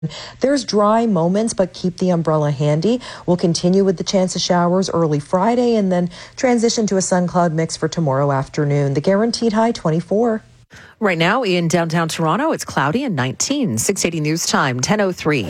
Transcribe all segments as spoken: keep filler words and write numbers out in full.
There's dry moments, but keep the umbrella handy. We'll continue with the chance of showers early Friday and then transition to a sun cloud mix for tomorrow afternoon. The guaranteed high twenty-four. Right now in downtown Toronto, it's cloudy and nineteen. six eighty News Time, ten oh three.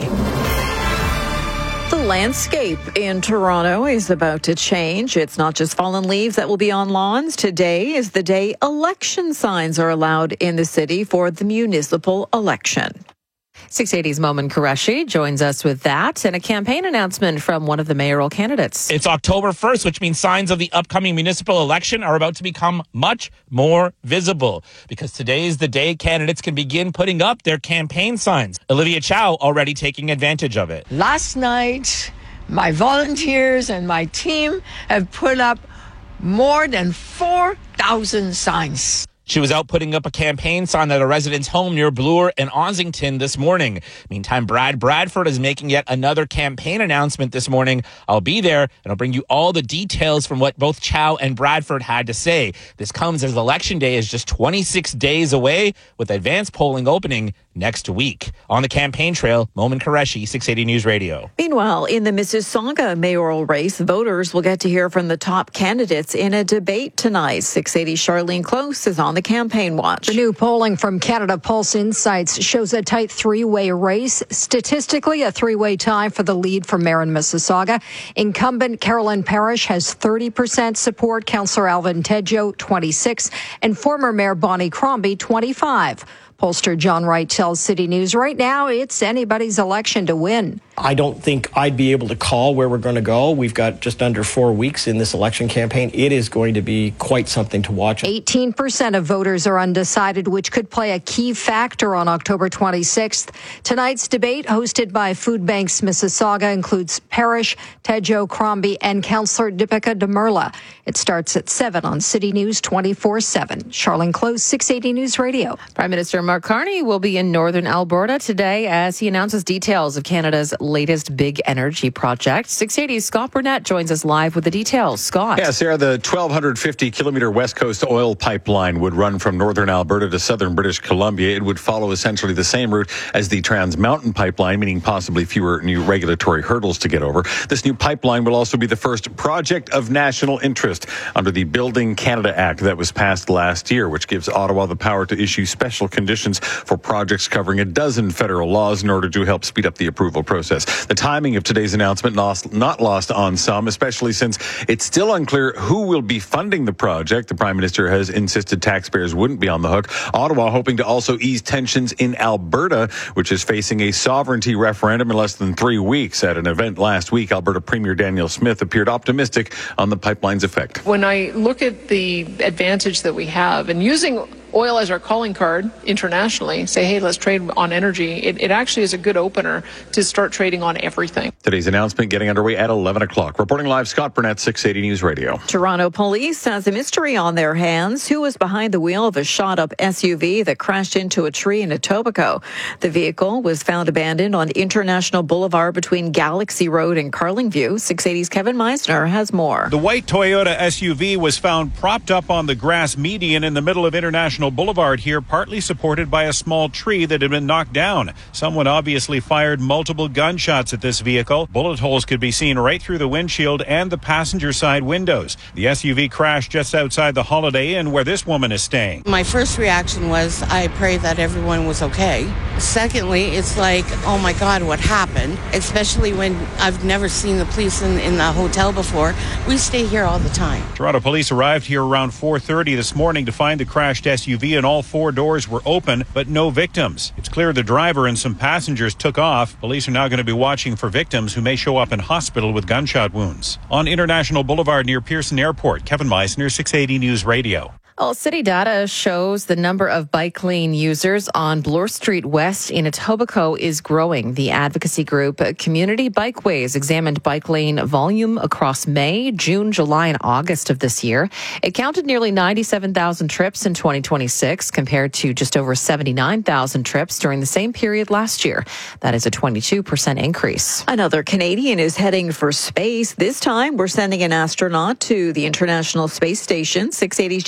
The landscape in Toronto is about to change. It's not just fallen leaves that will be on lawns. Today is the day election signs are allowed in the city for the municipal election. six eighty's Momin Qureshi joins us with that and a campaign announcement from one of the mayoral candidates. It's October first, which means signs of the upcoming municipal election are about to become much more visible because today is the day candidates can begin putting up their campaign signs. Olivia Chow already taking advantage of it. Last night, my volunteers and my team have put up more than four thousand signs. She was out putting up a campaign sign at a resident's home near Bloor and Ossington this morning. Meantime, Brad Bradford is making yet another campaign announcement this morning. I'll be there, and I'll bring you all the details from what both Chow and Bradford had to say. This comes as Election Day is just twenty-six days away, with advanced polling opening next week. On the campaign trail, Momin Qureshi, six eighty News Radio. Meanwhile, in the Mississauga mayoral race, voters will get to hear from the top candidates in a debate tonight. six eighty Charlene Close is on the campaign watch. The new polling from Canada Pulse Insights shows a tight three-way race. Statistically, a three-way tie for the lead for mayor in Mississauga. Incumbent Carolyn Parrish has thirty percent support, Councillor Alvin Tejo, twenty-six, and former Mayor Bonnie Crombie, twenty-five. Pollster John Wright tells City News right now it's anybody's election to win. I don't think I'd be able to call where we're going to go. We've got just under four weeks in this election campaign. It is going to be quite something to watch. eighteen percent of voters are undecided, which could play a key factor on October twenty-sixth. Tonight's debate, hosted by Food Banks Mississauga, includes Parrish, Tejo, Crombie, and Councillor Deepika Demirla. It starts at seven on City News twenty-four seven. Charlene Close, six eighty News Radio. Prime Minister Mark Carney will be in northern Alberta today as he announces details of Canada's latest big energy project. six eighty's Scott Burnett joins us live with the details. Scott. Yeah, Sarah, the twelve fifty kilometer West Coast oil pipeline would run from northern Alberta to southern British Columbia. It would follow essentially the same route as the Trans Mountain pipeline, meaning possibly fewer new regulatory hurdles to get over. This new pipeline will also be the first project of national interest under the Building Canada Act that was passed last year, which gives Ottawa the power to issue special conditions for projects covering a dozen federal laws in order to help speed up the approval process. The timing of today's announcement not lost on some, especially since it's still unclear who will be funding the project. The Prime Minister has insisted taxpayers wouldn't be on the hook. Ottawa hoping to also ease tensions in Alberta, which is facing a sovereignty referendum in less than three weeks. At an event last week, Alberta Premier Danielle Smith appeared optimistic on the pipeline's effect. When I look at the advantage that we have in using oil as our calling card internationally, say, hey, let's trade on energy, it, it actually is a good opener to start trading on everything. Today's announcement getting underway at eleven o'clock. Reporting live, Scott Burnett, six eighty News Radio. Toronto police has a mystery on their hands. Who was behind the wheel of a shot-up S U V that crashed into a tree in Etobicoke? The vehicle was found abandoned on International Boulevard between Galaxy Road and Carlingview. six eighty's Kevin Meisner has more. The white Toyota S U V was found propped up on the grass median in the middle of International Boulevard here, partly supported by a small tree that had been knocked down. Someone obviously fired multiple gunshots at this vehicle. Bullet holes could be seen right through the windshield and the passenger side windows. The S U V crashed just outside the Holiday Inn where this woman is staying. My first reaction was I pray that everyone was okay. Secondly, it's like, oh my God, what happened? Especially when I've never seen the police in, in the hotel before. We stay here all the time. Toronto police arrived here around four thirty this morning to find the crashed S U V, and all four doors were open, but no victims. It's clear the driver and some passengers took off. Police are now going to be watching for victims who may show up in hospital with gunshot wounds. On International Boulevard near Pearson Airport, Kevin Meisner, six eighty News Radio. Well, city data shows the number of bike lane users on Bloor Street West in Etobicoke is growing. The advocacy group Community Bikeways examined bike lane volume across May, June, July, and August of this year. It counted nearly ninety-seven thousand trips in twenty twenty-six compared to just over seventy-nine thousand trips during the same period last year. That is a twenty-two percent increase. Another Canadian is heading for space. This time, we're sending an astronaut to the International Space Station. six eighty's Jamie Paul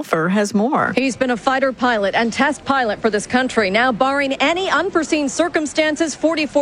Telfer has more. He's been a fighter pilot and test pilot for this country. Now, barring any unforeseen circumstances, forty-four